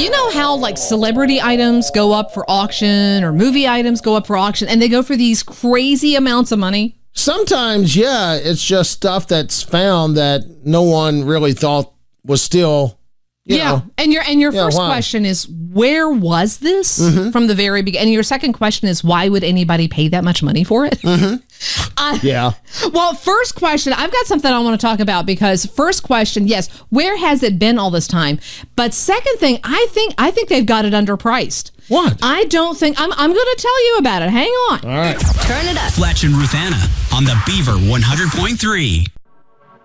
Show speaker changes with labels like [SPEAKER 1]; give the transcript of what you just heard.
[SPEAKER 1] You know how like celebrity items go up for auction or movie items go up for auction and they go for these crazy amounts of money?
[SPEAKER 2] Sometimes, yeah, it's just stuff that's found that no one really thought was still, you know.
[SPEAKER 1] And your first question is, where was this from the very beginning? And your second question is, why would anybody pay that much money for it?
[SPEAKER 2] Yeah.
[SPEAKER 1] Well, first question, I've got something I want to talk about because first question, yes, where has it been all this time? But second thing, I think they've got it underpriced.
[SPEAKER 2] What?
[SPEAKER 1] I don't think I'm going to tell you about it. Hang on.
[SPEAKER 2] All right.
[SPEAKER 3] Turn it up. Fletch and Ruthanna on the Beaver 100.3.